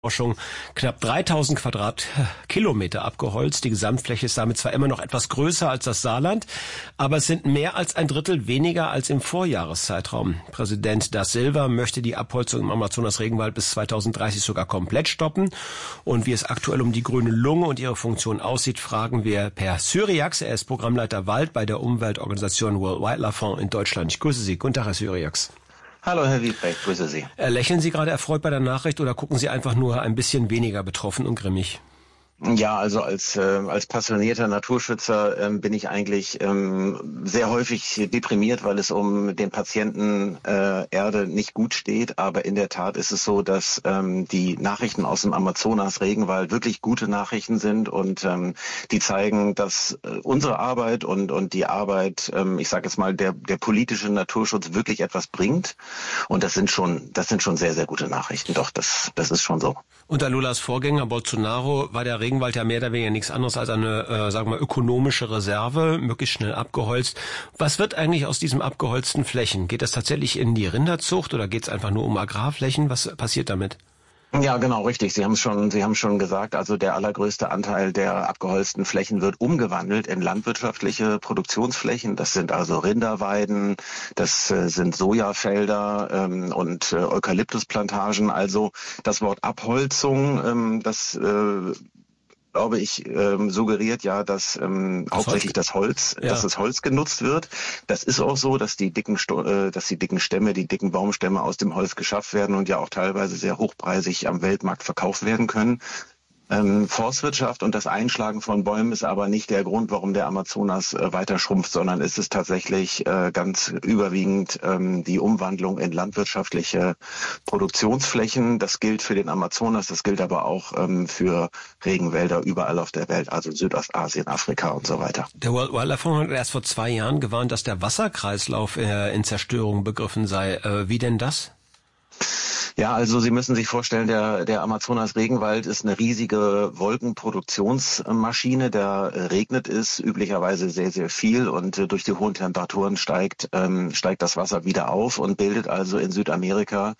Forschung knapp 3000 Quadratkilometer abgeholzt. Die Gesamtfläche ist damit zwar immer noch etwas größer als das Saarland, aber es sind mehr als ein Drittel weniger als im Vorjahreszeitraum. Präsident da Silva möchte die Abholzung im Amazonas-Regenwald bis 2030 sogar komplett stoppen. Und wie es aktuell um die grüne Lunge und ihre Funktion aussieht, fragen wir Per Syriax. Er ist Programmleiter Wald bei der Umweltorganisation World Wildlife Fund in Deutschland. Ich grüße Sie. Guten Tag, Herr Syriax. Hallo, Herr Wiedrecht, grüße Sie. Lächeln Sie gerade erfreut bei der Nachricht oder gucken Sie einfach nur ein bisschen weniger betroffen und grimmig? Ja, also als passionierter Naturschützer bin ich eigentlich sehr häufig deprimiert, weil es um den Patienten Erde nicht gut steht. Aber in der Tat ist es so, dass die Nachrichten aus dem Amazonas-Regenwald wirklich gute Nachrichten sind und die zeigen, dass unsere Arbeit und die Arbeit, ich sage jetzt mal, der politische Naturschutz wirklich etwas bringt. Und das sind schon sehr, sehr gute Nachrichten. Doch, das ist schon so. Unter Lulas Vorgänger Bolsonaro war der Regenwald ja mehr oder weniger nichts anderes als eine, sagen wir mal, ökonomische Reserve, möglichst schnell abgeholzt. Was wird eigentlich aus diesen abgeholzten Flächen? Geht das tatsächlich in die Rinderzucht oder geht es einfach nur um Agrarflächen? Was passiert damit? Ja, genau, richtig. Sie haben schon gesagt, also der allergrößte Anteil der abgeholzten Flächen wird umgewandelt in landwirtschaftliche Produktionsflächen. Das sind also Rinderweiden, das sind Sojafelder und Eukalyptusplantagen. Also das Wort Abholzung, glaube ich, suggeriert ja, dass hauptsächlich das Holz genutzt wird. Das ist auch so, dass die dicken Stämme, die dicken Baumstämme aus dem Holz geschafft werden und ja auch teilweise sehr hochpreisig am Weltmarkt verkauft werden können. Forstwirtschaft und das Einschlagen von Bäumen ist aber nicht der Grund, warum der Amazonas weiter schrumpft, sondern ist es tatsächlich ganz überwiegend die Umwandlung in landwirtschaftliche Produktionsflächen. Das gilt für den Amazonas, das gilt aber auch für Regenwälder überall auf der Welt, also Südostasien, Afrika und so weiter. Der World Wildlife Fund hat erst vor 2 Jahren gewarnt, dass der Wasserkreislauf in Zerstörung begriffen sei. Wie denn das? Ja, also Sie müssen sich vorstellen, der Amazonas-Regenwald ist eine riesige Wolkenproduktionsmaschine. Da regnet es üblicherweise sehr, sehr viel und durch die hohen Temperaturen steigt das Wasser wieder auf und bildet also in Südamerika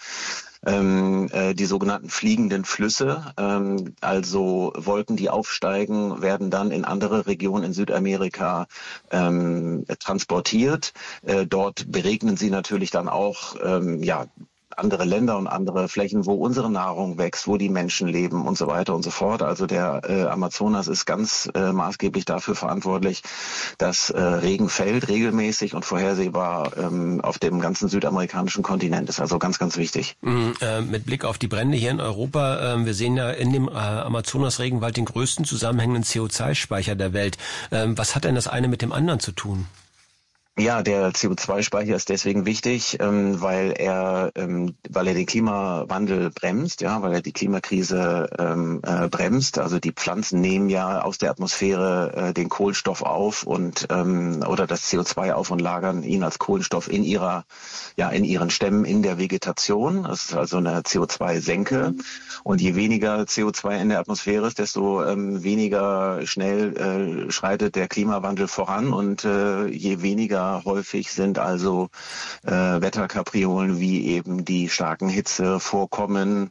die sogenannten fliegenden Flüsse, also Wolken, die aufsteigen, werden dann in andere Regionen in Südamerika transportiert. Dort beregnen sie natürlich dann auch andere Länder und andere Flächen, wo unsere Nahrung wächst, wo die Menschen leben und so weiter und so fort. Also der Amazonas ist ganz maßgeblich dafür verantwortlich, dass Regen fällt regelmäßig und vorhersehbar auf dem ganzen südamerikanischen Kontinent. Ist also ganz, ganz wichtig. Mit Blick auf die Brände hier in Europa, wir sehen ja in dem Amazonas-Regenwald den größten zusammenhängenden CO2-Speicher der Welt. Was hat denn das eine mit dem anderen zu tun? Ja, der CO2-Speicher ist deswegen wichtig, weil er den Klimawandel bremst, weil er die Klimakrise bremst. Also die Pflanzen nehmen ja aus der Atmosphäre den Kohlenstoff auf oder das CO2 auf und lagern ihn als Kohlenstoff in ihren Stämmen in der Vegetation. Das ist also eine CO2-Senke. Und je weniger CO2 in der Atmosphäre ist, desto weniger schnell schreitet der Klimawandel voran und je weniger häufig sind also Wetterkapriolen wie eben die starken Hitzevorkommen,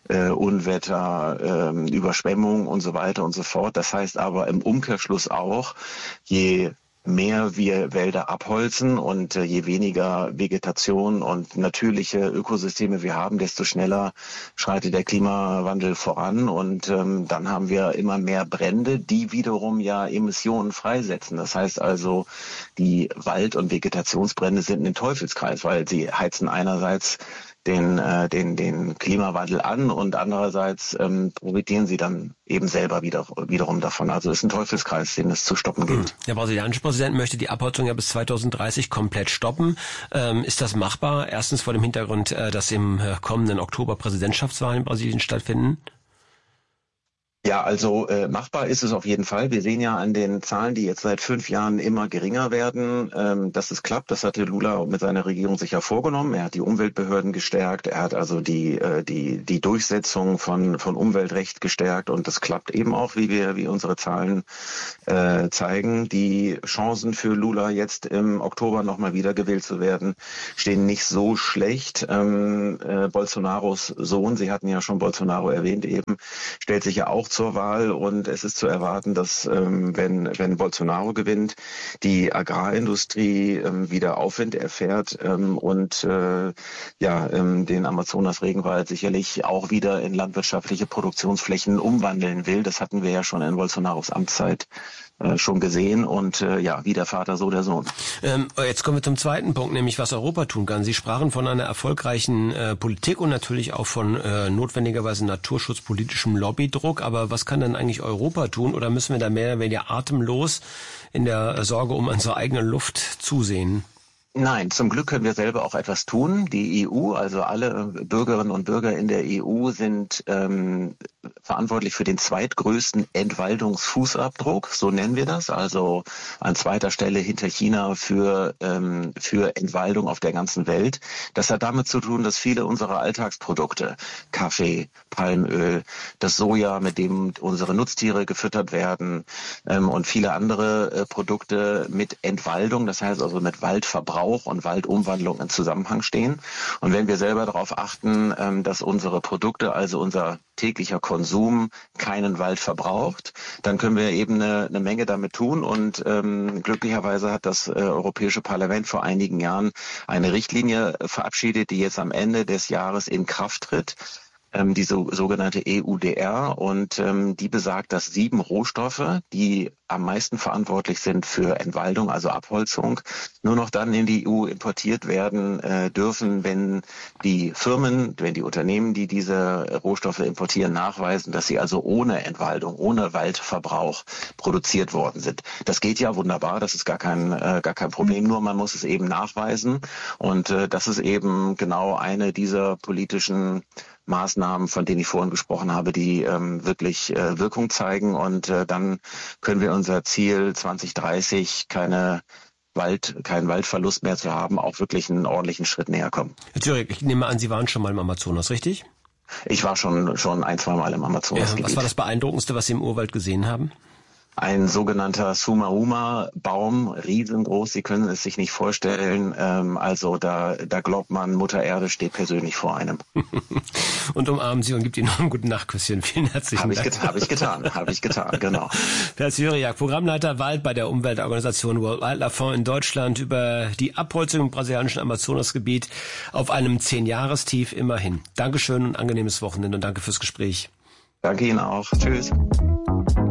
Unwetter, Überschwemmungen und so weiter und so fort. Das heißt aber im Umkehrschluss auch, je mehr wir Wälder abholzen und je weniger Vegetation und natürliche Ökosysteme wir haben, desto schneller schreitet der Klimawandel voran und dann haben wir immer mehr Brände, die wiederum ja Emissionen freisetzen. Das heißt also, die Wald- und Vegetationsbrände sind ein Teufelskreis, weil sie heizen einerseits den Klimawandel an und andererseits profitieren sie dann eben selber wiederum davon. Also ist ein Teufelskreis, den es zu stoppen gilt. Der brasilianische Präsident möchte die Abholzung ja bis 2030 komplett stoppen. Ist das machbar? Erstens vor dem Hintergrund, dass im kommenden Oktober Präsidentschaftswahlen in Brasilien stattfinden. Ja, also machbar ist es auf jeden Fall. Wir sehen ja an den Zahlen, die jetzt seit 5 Jahren immer geringer werden, dass es klappt. Das hatte Lula mit seiner Regierung sich ja vorgenommen. Er hat die Umweltbehörden gestärkt. Er hat also die Durchsetzung von Umweltrecht gestärkt. Und das klappt eben auch, wie unsere Zahlen zeigen. Die Chancen für Lula jetzt im Oktober nochmal wiedergewählt zu werden, stehen nicht so schlecht. Bolsonaros Sohn, Sie hatten ja schon Bolsonaro erwähnt eben, stellt sich ja auch zur Wahl, und es ist zu erwarten, dass wenn Bolsonaro gewinnt, die Agrarindustrie wieder Aufwind erfährt und den Amazonas-Regenwald sicherlich auch wieder in landwirtschaftliche Produktionsflächen umwandeln will. Das hatten wir ja schon in Bolsonaros Amtszeit schon gesehen, und wie der Vater, so der Sohn. Jetzt kommen wir zum zweiten Punkt, nämlich was Europa tun kann. Sie sprachen von einer erfolgreichen Politik und natürlich auch von notwendigerweise naturschutzpolitischem Lobbydruck, aber was kann denn eigentlich Europa tun, oder müssen wir da mehr oder weniger atemlos in der Sorge um unsere eigene Luft zusehen? Nein, zum Glück können wir selber auch etwas tun. Die EU, also alle Bürgerinnen und Bürger in der EU, sind verantwortlich für den zweitgrößten Entwaldungsfußabdruck, so nennen wir das. Also an zweiter Stelle hinter China für Entwaldung auf der ganzen Welt. Das hat damit zu tun, dass viele unserer Alltagsprodukte, Kaffee, Palmöl, das Soja, mit dem unsere Nutztiere gefüttert werden, und viele andere Produkte mit Entwaldung, das heißt also mit Waldverbrauch und Waldumwandlung in Zusammenhang stehen. Und wenn wir selber darauf achten, dass unsere Produkte, also unser täglicher Konsum, keinen Wald verbraucht, dann können wir eben eine Menge damit tun. Und glücklicherweise hat das Europäische Parlament vor einigen Jahren eine Richtlinie verabschiedet, die jetzt am Ende des Jahres in Kraft tritt. Die sogenannte EUDR, und die besagt, dass 7 Rohstoffe, die am meisten verantwortlich sind für Entwaldung, also Abholzung, nur noch dann in die EU importiert werden dürfen, wenn die Unternehmen, die diese Rohstoffe importieren, nachweisen, dass sie also ohne Entwaldung, ohne Waldverbrauch produziert worden sind. Das geht ja wunderbar, das ist gar kein Problem, nur man muss es eben nachweisen, und das ist eben genau eine dieser politischen Maßnahmen, von denen ich vorhin gesprochen habe, die wirklich Wirkung zeigen, und dann können wir unser Ziel 2030 keinen Waldverlust mehr zu haben, auch wirklich einen ordentlichen Schritt näher kommen. Herr Thüring, ich nehme an, Sie waren schon mal im Amazonas, richtig? Ich war schon 1-2 Mal im Amazonasgebiet. Was war das Beeindruckendste, was Sie im Urwald gesehen haben? Ein sogenannter Sumahuma-Baum, riesengroß, Sie können es sich nicht vorstellen. Also da glaubt man, Mutter Erde steht persönlich vor einem. Und umarmen Sie und gibt Ihnen noch ein guten Nachtküsschen. Vielen herzlichen Dank. Habe ich getan, genau. Per Syriak, Programmleiter Wald bei der Umweltorganisation World Wildlife Fund in Deutschland, über die Abholzung im brasilianischen Amazonasgebiet auf einem 10-Jahrestief immerhin. Dankeschön und angenehmes Wochenende, und danke fürs Gespräch. Danke Ihnen auch. Tschüss.